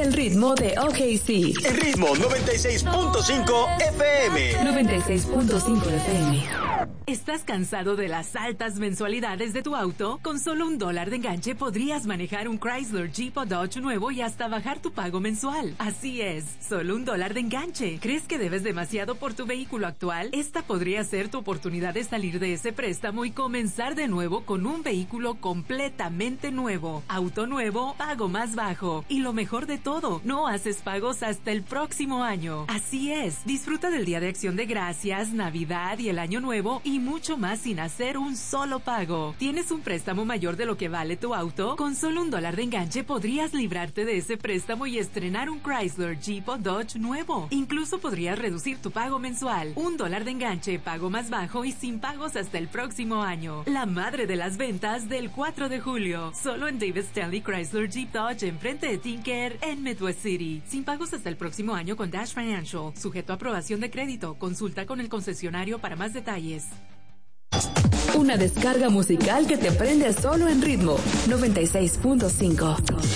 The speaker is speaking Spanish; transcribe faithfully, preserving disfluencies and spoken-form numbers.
el ritmo de O K C. El ritmo noventa y seis punto cinco F M. noventa y seis punto cinco F M. ¿Estás cansado de las altas mensualidades de tu auto? Con solo un dólar de enganche podrías manejar un Chrysler, Jeep o Dodge nuevo y hasta bajar tu pago mensual. Así es, solo un dólar de enganche. ¿Crees que debes demasiado por tu vehículo actual? Esta podría ser tu oportunidad de salir de ese préstamo y comenzar de nuevo con un vehículo completamente nuevo. Auto nuevo, pago más bajo. Y lo mejor de todo, no haces pagos hasta el próximo año. Así es, disfruta del Día de Acción de Gracias, Navidad y el Año Nuevo y mucho más sin hacer un solo pago. ¿Tienes un préstamo mayor de lo que vale tu auto? Con solo un dólar de enganche podrías librarte de ese préstamo y estrenar un Chrysler, Jeep o Dodge nuevo. Incluso podrías reducir tu pago mensual. Un dólar de enganche, pago más bajo y sin pagos hasta el próximo año. La madre de las ventas del cuatro de julio. Solo en David Stanley Chrysler Jeep Dodge enfrente de Tinker en Midwest City. Sin pagos hasta el próximo año con Dash Financial. Sujeto a aprobación de crédito. Consulta con el concesionario para más detalles. Una descarga musical que te prende solo en ritmo noventa y seis punto cinco.